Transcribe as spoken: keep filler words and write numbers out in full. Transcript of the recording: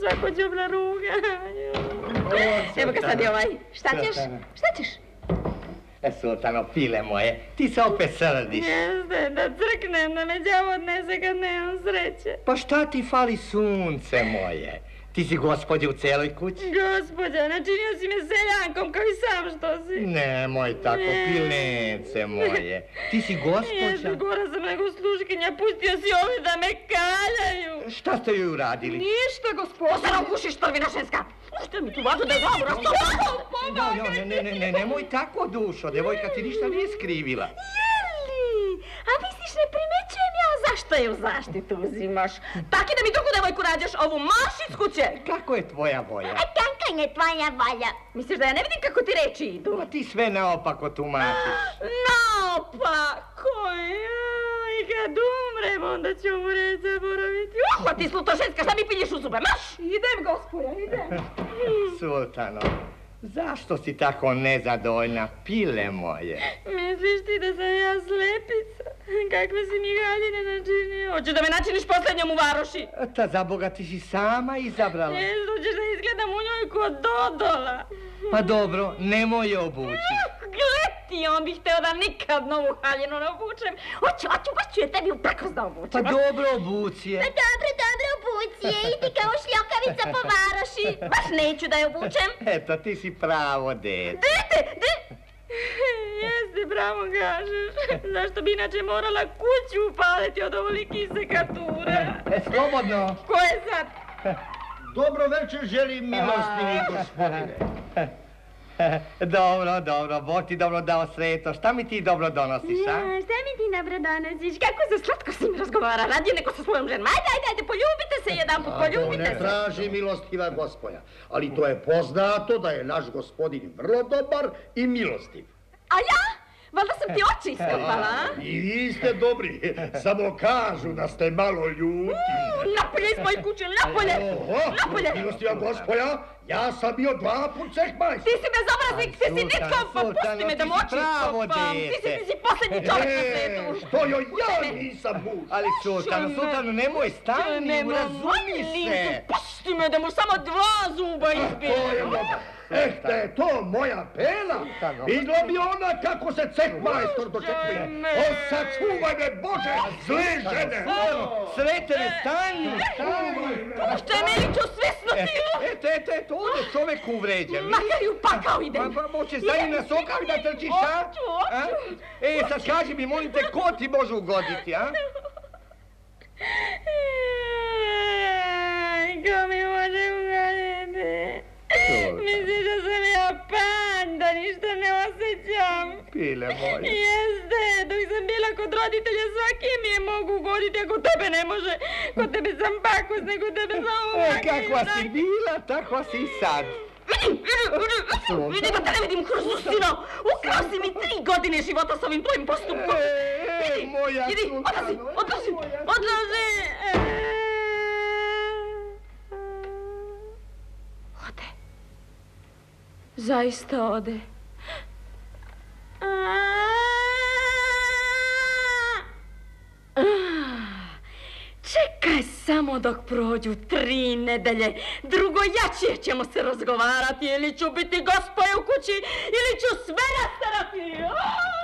svako džobna ruga. Evo ga sad je ovaj. Šta ćeš? Šta ćeš? E, Sultano, pile moje, ti se opet srdiš. Jeste, da crknem, da me đavo odnese kad nemam sreće. Pa šta ti fali, sunce moje? Ti si gospodje u celoj kući? Gospodja, načinio si me seljankom kao i sam što si. Nemoj tako, pilnece moje. Ti si gospođa? Jeste, gora sam nego sluškinja, pustio si ovi da me kaljaju. Šta ste joj uradili? Ništa, gospodja. Osana ukušiš, trvina ženska. Šta mi tu važu da je glavu rastopaš? Ne, ne, ne, ne, nemoj tako, dušo, devojka ti ništa nije skrivila. Jeli? A misliš, ne primećujem ja zašto je u zaštitu uzimaš? Taki da mi drugu devojku rađaš, ovu marš iz kuće! Kako je tvoja volja? A kakva je tvoja volja? Misliš da ja ne vidim kako ti reči idu? Pa ti sve naopako tumačiš. Naopako? Joj, kad umrem, onda ću mu reći zaboraviti. Uh, pa ti sluto ženska, šta mi piljiš u zube, marš! Idem, gospodja, idem. Sultano, zašto si tako nezadovoljna, pile moje? Misliš ti da sam ja slepica? Kakve si mi galjine načinio? Hoćeš da me načiniš posljednjom u varoši? Ta za Boga ti si sama izabrala. Ne, hoćeš da izgledam u njoj kod Dodola. Pa dobro, nemoj je obući. Gleti, on bih hteo da nikad novu haljinu ne obučem. Hoću, hoću, baš ću je tebi u prkos da obučem. Pa dobro obuci je. Pa dobro, dobro obuci je. Idi kao šljokavica po varoši. Baš neću da je obučem. Eto, ti si pravo dete. Dete, dete. Jeste, pravo kažeš. Zašto bi inače morala kuću upaliti od ovoliki sekatura? E, slobodno. Ko je sad? Dobro večer želim, milostivi gospodine. Dobro, dobro, Bog ti dobro dao sreto. Šta mi ti dobro donosiš, a? Ja, šta mi ti dobro donosiš? Kako za slatko si mi razgovara, radije neko sa svojom ženom. Ajde, ajde, ajde, poljubite se jedan put, poljubite se. To ne traži milostiva gospoja, ali to je poznato da je naš gospodin vrlo dobar i milostiv. A ja? Valjda sam ti oči iskopala, a? I vi ste dobri, samo kažu da ste malo ljuti. Napolje iz moje kuće, napolje! Napolje! Milostiva gospoja, ja sam bio dva put cehmajster. Ti si bezobraznik, ti si nitko, pa pusti me da mu oči iskopam. Ti si, ti si posljednji čovjek na svijetu. Što joj ja nisam muž. Ali Sultano, Sultano, nemoj stani, urazumi se. Pusti me da mu samo dva zuba izbijem. Eh, da je to moja pela, vidlo bi ona kako se cehmajstor dočekuje. O, sačuvaj me, Bože, zle žene! Sretene, stani, stani! Puštaj me ili ću svisnuti! Eto, eto, eto, ovdje čovjek uvređen. Makar i u pakao idem! Pa, hoćeš za njim na sokak da trčiš, a? Hoću, hoću! E, sad kaži mi, molim te, ko ti može ugoditi, a? Ko mi može ugoditi? Misliš da sam ja panj, da ništa ne osjećam? Pile moje. Jeste, dok sam bila kod roditelja svaki mi je mogu ugoditi, ako tebe ne može. Kod tebe sam pakos, nego tebe sam uvijek. Kakva si bila, takva si i sad. Vidim, vidim, vidim, vidim da te ne vidim kroz ustino. Ukrao si mi tri godine života s ovim tvojim postupkom. Ej, moja idi, odlazi, odlazi, odlazi. Ode. Zaista ode. Čekaj samo dok prođu tri nedelje. Drugojačije ćemo se razgovarati. Ili ću biti gospoja u kući, ili ću sve rastarati.